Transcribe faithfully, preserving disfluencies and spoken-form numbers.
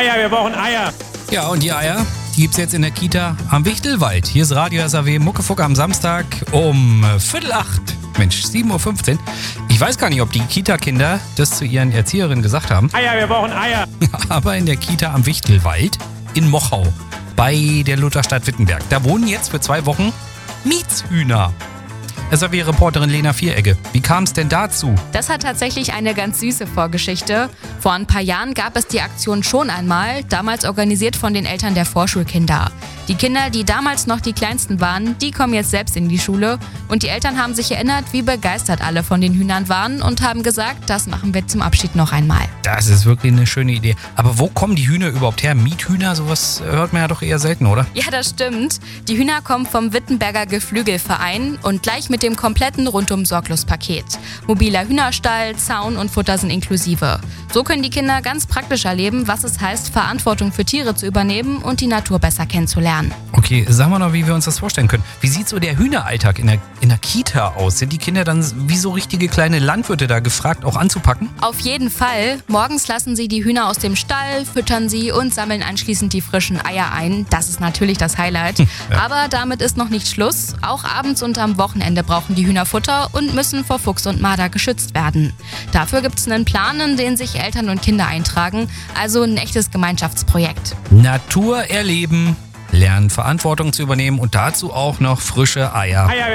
Eier, wir brauchen Eier. Ja, und die Eier, die gibt's jetzt in der Kita am Wichtelwald. Hier ist Radio S A W Muckefuck am Samstag um Viertel acht. Mensch, sieben Uhr fünfzehn. Ich weiß gar nicht, ob die Kita-Kinder das zu ihren Erzieherinnen gesagt haben. Eier, wir brauchen Eier. Aber in der Kita am Wichtelwald in Mochau bei der Lutherstadt Wittenberg, da wohnen jetzt für zwei Wochen Mietshühner. S A W-Reporterin Lena Vieregge. Wie kam es denn dazu? Das hat tatsächlich eine ganz süße Vorgeschichte. Vor ein paar Jahren gab es die Aktion schon einmal, damals organisiert von den Eltern der Vorschulkinder. Die Kinder, die damals noch die Kleinsten waren, die kommen jetzt selbst in die Schule. Und die Eltern haben sich erinnert, wie begeistert alle von den Hühnern waren und haben gesagt, das machen wir zum Abschied noch einmal. Das ist wirklich eine schöne Idee. Aber wo kommen die Hühner überhaupt her? Miethühner, sowas hört man ja doch eher selten, oder? Ja, das stimmt. Die Hühner kommen vom Wittenberger Geflügelverein und gleich mit dem kompletten Rundum-Sorglos-Paket. Mobiler Hühnerstall, Zaun und Futter sind inklusive. So können die Kinder ganz praktisch erleben, was es heißt, Verantwortung für Tiere zu übernehmen und die Natur besser kennenzulernen. Okay, sagen wir noch, wie wir uns das vorstellen können. Wie sieht so der Hühneralltag in der, in der Kita aus? Sind die Kinder dann wie so richtige kleine Landwirte da gefragt, auch anzupacken? Auf jeden Fall. Morgens lassen sie die Hühner aus dem Stall, füttern sie und sammeln anschließend die frischen Eier ein. Das ist natürlich das Highlight. Ja. Aber damit ist noch nicht Schluss. Auch abends und am Wochenende brauchen die Hühner Futter und müssen vor Fuchs und Marder geschützt werden. Dafür gibt es einen Plan, in den sich Eltern und Kinder eintragen. Also ein echtes Gemeinschaftsprojekt. Natur erleben, lernen Verantwortung zu übernehmen und dazu auch noch frische Eier. Eier.